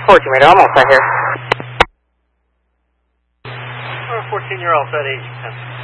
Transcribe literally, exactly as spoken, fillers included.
fourteen radar, almost right here. fourteen, you're all set, aging ten.